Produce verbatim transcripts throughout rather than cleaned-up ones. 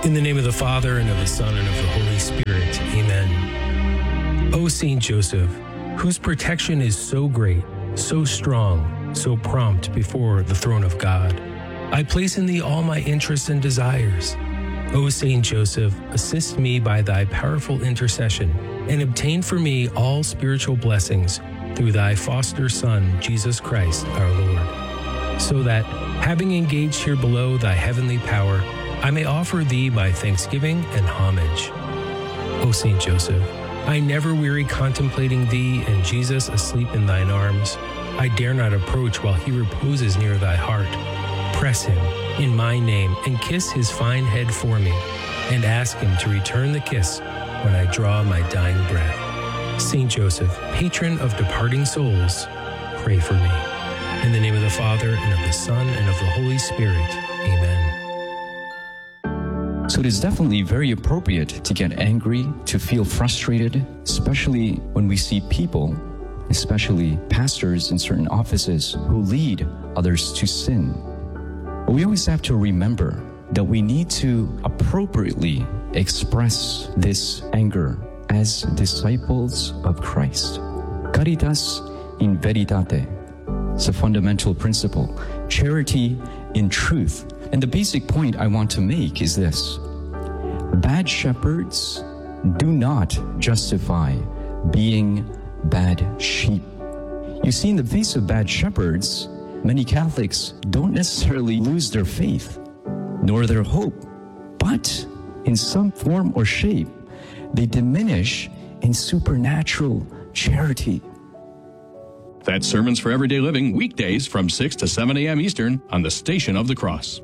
In the name of the Father, and of the Son, and of the Holy Spirit. Amen. O Saint Joseph, whose protection is so great, so strong, so prompt before the throne of God, I place in thee all my interests and desires. O Saint Joseph, assist me by thy powerful intercession, and obtain for me all spiritual blessings through thy foster Son, Jesus Christ, our Lord, so that, having engaged here below thy heavenly power, I may offer thee my thanksgiving and homage. O Saint Joseph, I never weary contemplating thee and Jesus asleep in thine arms. I dare not approach while he reposes near thy heart. Press him in my name and kiss his fine head for me, and ask him to return the kiss when I draw my dying breath. Saint Joseph, patron of departing souls, pray for me. In the name of the Father, and of the Son, and of the Holy Spirit. Amen. So it is definitely very appropriate to get angry, to feel frustrated, especially when we see people, especially pastors in certain offices, who lead others to sin. But we always have to remember that we need to appropriately express this anger as disciples of Christ. Caritas in veritate. It's a fundamental principle. Charity in truth. And the basic point I want to make is this. Bad shepherds do not justify being bad sheep. You see, in the face of bad shepherds, many Catholics don't necessarily lose their faith, nor their hope, but in some form or shape, they diminish in supernatural charity. That's Sermons for Everyday Living, weekdays from six to seven a.m. Eastern on the Station of the Cross.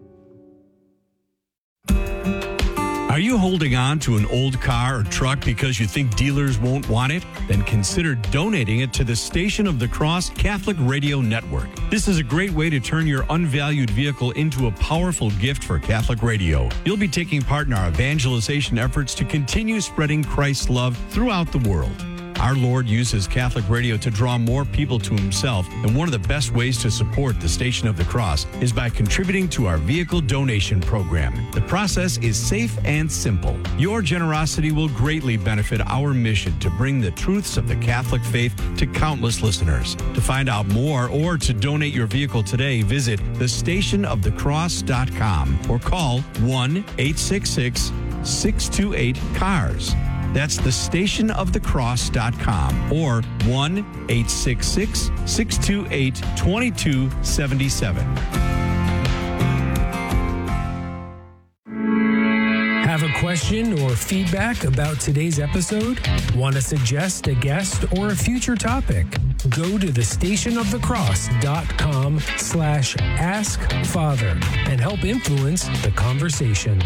Are you holding on to an old car or truck because you think dealers won't want it? Then consider donating it to the Station of the Cross Catholic Radio Network. This is a great way to turn your unvalued vehicle into a powerful gift for Catholic radio. You'll be taking part in our evangelization efforts to continue spreading Christ's love throughout the world. Our Lord uses Catholic radio to draw more people to himself, and one of the best ways to support the Station of the Cross is by contributing to our vehicle donation program. The process is safe and simple. Your generosity will greatly benefit our mission to bring the truths of the Catholic faith to countless listeners. To find out more or to donate your vehicle today, visit the station of the cross dot com or call one eight six six, six two eight, C A R S. That's the station of the cross dot com or one eight six six, six two eight, two two seven seven. Have a question or feedback about today's episode? Want to suggest a guest or a future topic? Go to the station of the cross dot com slash ask father and help influence the conversation.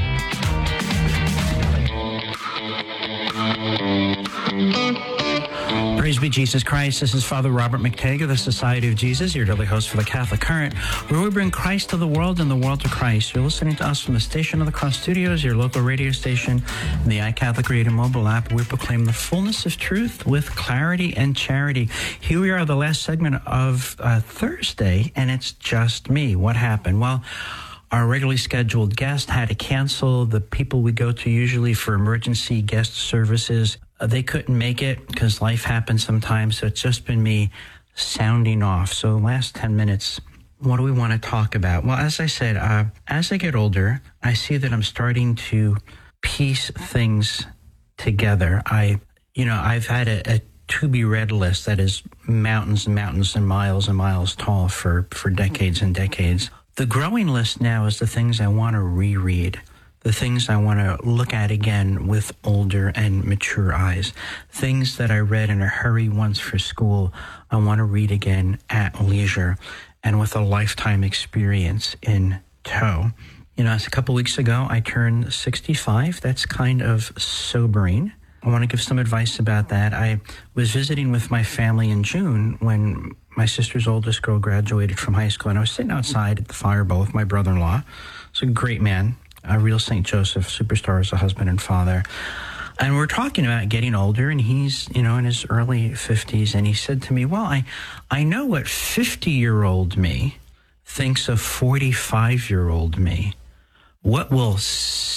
Praise be Jesus Christ. This is Father Robert McTague of the Society of Jesus, your daily host for the Catholic Current, where we bring Christ to the world and the world to Christ. You're listening to us from the Station of the Cross Studios, your local radio station, and the iCatholic Radio mobile app. We proclaim the fullness of truth with clarity and charity. Here we are, the last segment of uh, Thursday, and it's just me. What happened? Well, our regularly scheduled guest had to cancel. The people we go to usually for emergency guest services, uh, they couldn't make it because life happens sometimes. So it's just been me sounding off. So last ten minutes, what do we want to talk about? Well, as I said, uh, as I get older, I see that I'm starting to piece things together. I, you know, I've had a, a to-be read list that is mountains and mountains and miles and miles tall for, for decades and decades. The growing list now is the things I want to reread, the things I want to look at again with older and mature eyes, things that I read in a hurry once for school, I want to read again at leisure and with a lifetime experience in tow. You know, a couple weeks ago, I turned sixty-five. That's kind of sobering. I want to give some advice about that. I was visiting with my family in June when my sister's oldest girl graduated from high school, and I was sitting outside at the Fireball with my brother-in-law. He's a great man, a real Saint Joseph superstar as a husband and father. And we're talking about getting older, and he's, you know, in his early fifties, and he said to me, well, I, I know what fifty-year-old me thinks of forty-five-year-old me. What will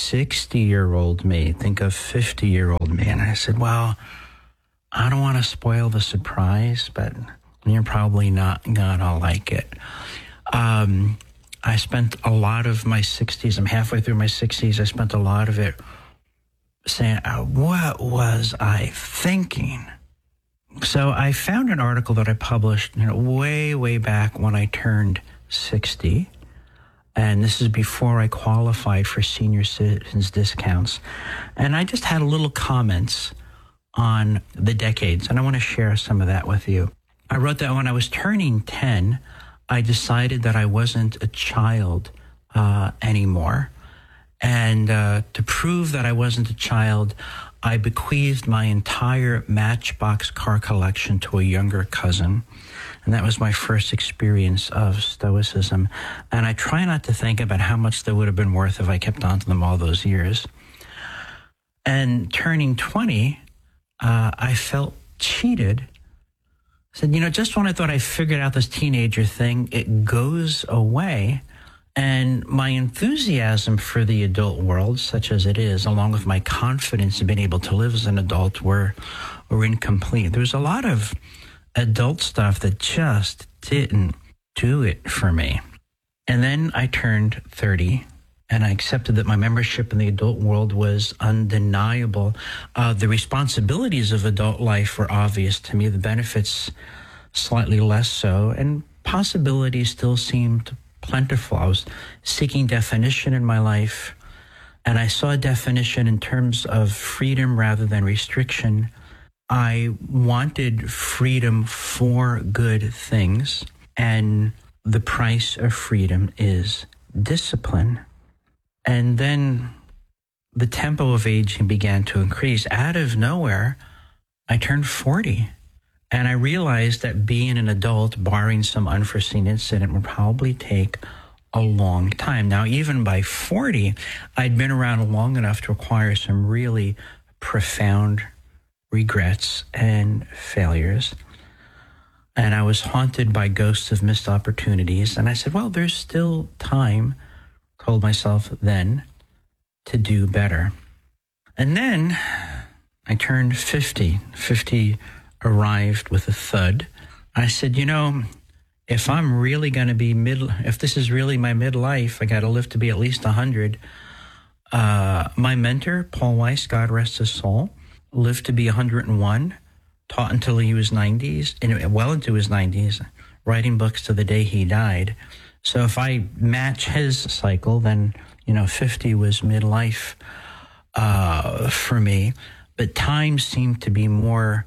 sixty-year-old me think of fifty-year-old me? And I said, well, I don't want to spoil the surprise, but you're probably not going to like it. Um, I spent a lot of my sixties, I'm halfway through my sixties, I spent a lot of it saying, what was I thinking? So I found an article that I published, you know, way, way back when I turned sixty. And this is before I qualified for senior citizens discounts. And I just had a little comments on the decades, and I want to share some of that with you. I wrote that when I was turning ten, I decided that I wasn't a child uh, anymore. And uh, to prove that I wasn't a child, I bequeathed my entire Matchbox car collection to a younger cousin. And that was my first experience of Stoicism. And I try not to think about how much they would have been worth if I kept on to them all those years. And turning twenty, uh, I felt cheated. I said, you know, just when I thought I figured out this teenager thing, it goes away. And my enthusiasm for the adult world, such as it is, along with my confidence in being able to live as an adult, were, were incomplete. There was a lot of adult stuff that just didn't do it for me. And then I turned thirty, and I accepted that my membership in the adult world was undeniable. Uh, the responsibilities of adult life were obvious to me, the benefits slightly less so, and possibilities still seemed plentiful. I was seeking definition in my life, and I saw definition in terms of freedom rather than restriction. I wanted freedom for good things, and the price of freedom is discipline. And then the tempo of aging began to increase. Out of nowhere, I turned forty, and I realized that being an adult, barring some unforeseen incident, would probably take a long time. Now, even by forty, I'd been around long enough to acquire some really profound regrets and failures. And I was haunted by ghosts of missed opportunities. And I said, well, there's still time, told myself then, to do better. And then I turned fifty. fifty arrived with a thud. I said, you know, if I'm really going to be mid, if this is really my midlife, I got to live to be at least one hundred. Uh, my mentor, Paul Weiss, God rest his soul, lived to be one hundred one, taught until he was nineties, well into his nineties, writing books to the day he died. So if I match his cycle, then, you know, fifty was midlife uh, for me. But time seemed to be more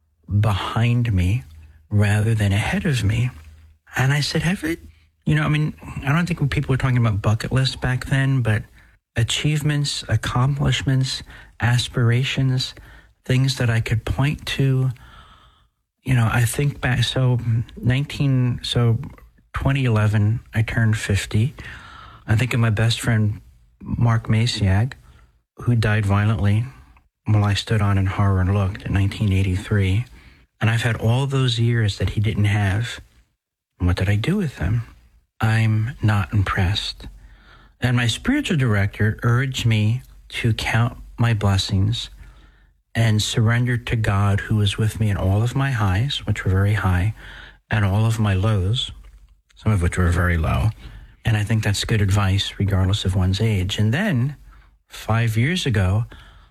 behind me rather than ahead of me. And I said, have it, you know, I mean, I don't think people were talking about bucket lists back then, but achievements, accomplishments, aspirations, things that I could point to. You know, I think back, so nineteen, so twenty eleven, I turned fifty. I think of my best friend, Mark Masiag, who died violently while I stood on in horror and looked in nineteen eighty-three. And I've had all those years that he didn't have. And what did I do with them? I'm not impressed. And my spiritual director urged me to count my blessings and surrender to God, who was with me in all of my highs, which were very high, and all of my lows, some of which were very low. And I think that's good advice, regardless of one's age. And then, five years ago,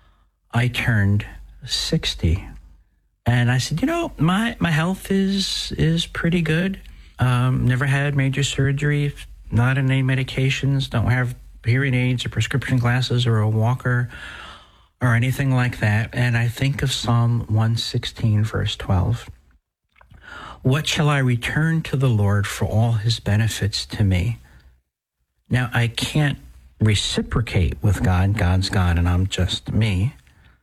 I turned sixty. And I said, you know, my, my health is is pretty good. Um, never had major surgery, not on any medications, don't have hearing aids or prescription glasses or a walker or anything like that. And I think of Psalm one sixteen, verse twelve. What shall I return to the Lord for all his benefits to me? Now, I can't reciprocate with God. God's God and I'm just me.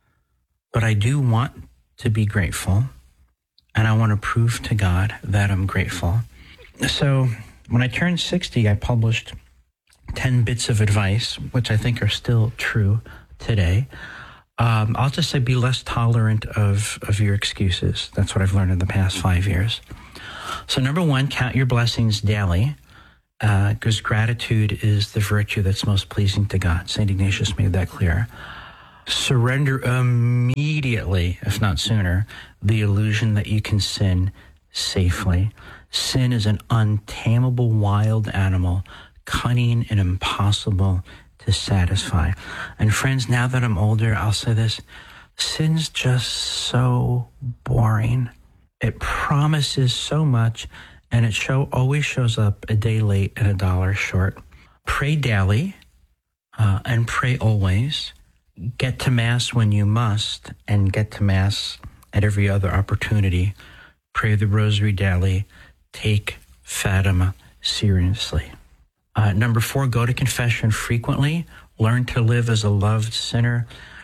But I do want to be grateful, and I want to prove to God that I'm grateful. So when I turned sixty, I published ten bits of advice, which I think are still true today. Um, I'll just say be less tolerant of, of your excuses. That's what I've learned in the past five years. So number one, count your blessings daily. because uh, gratitude is the virtue that's most pleasing to God. Saint Ignatius made that clear. Surrender immediately, if not sooner, the illusion that you can sin safely. Sin is an untamable wild animal, cunning and impossible to satisfy. And friends, now that I'm older, I'll say this, sin's just so boring. It promises so much, and it show always shows up a day late and a dollar short. Pray daily, uh, and pray always. Get to Mass when you must, and get to Mass at every other opportunity. Pray the Rosary daily. Take Fatima seriously. Uh, number four, go to confession frequently. Learn to live as a loved sinner.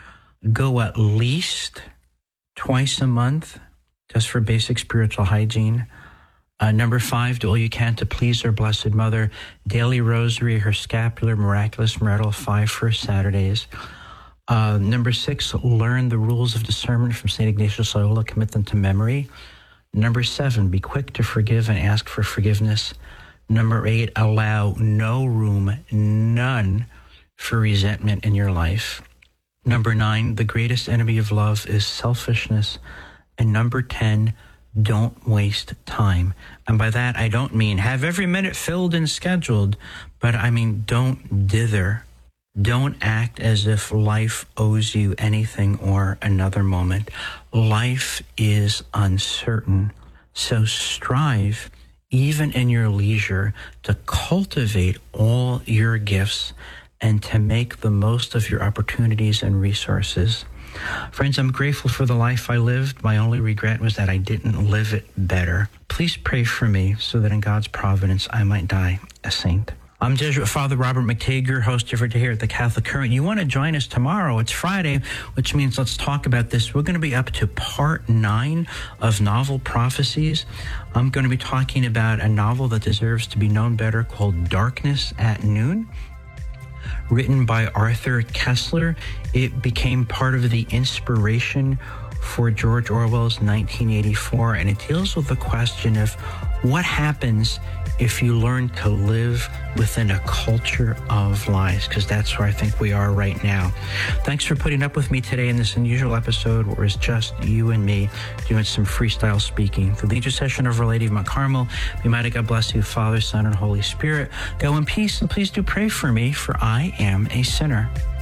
Go at least twice a month, just for basic spiritual hygiene. Uh, number five, do all you can to please our Blessed Mother. Daily Rosary, her scapular, miraculous myrtle, five first Saturdays. Uh, number six, learn the rules of discernment from Saint Ignatius Loyola, commit them to memory. Number seven, be quick to forgive and ask for forgiveness. Number eight, allow no room, none, for resentment in your life. Number nine, the greatest enemy of love is selfishness. And number ten, don't waste time. And by that, I don't mean have every minute filled and scheduled, but I mean don't dither. Don't act as if life owes you anything or another moment. Life is uncertain, so strive, even in your leisure, to cultivate all your gifts and to make the most of your opportunities and resources. Friends, I'm grateful for the life I lived. My only regret was that I didn't live it better. Please pray for me so that in God's providence I might die a saint. I'm Jesuit Father Robert McTague, host every day here at the Catholic Current. You want to join us tomorrow? It's Friday, which means let's talk about this. We're going to be up to part nine of Novel Prophecies. I'm going to be talking about a novel that deserves to be known better called Darkness at Noon, written by Arthur Koestler. It became part of the inspiration for George Orwell's nineteen eighty-four, and it deals with the question of what happens if you learn to live within a culture of lies, because that's where I think we are right now. Thanks for putting up with me today in this unusual episode where it's just you and me doing some freestyle speaking. For the intercession of Our Lady of Mount Carmel, may mighty God bless you, Father, Son, and Holy Spirit. Go in peace, and please do pray for me, for I am a sinner.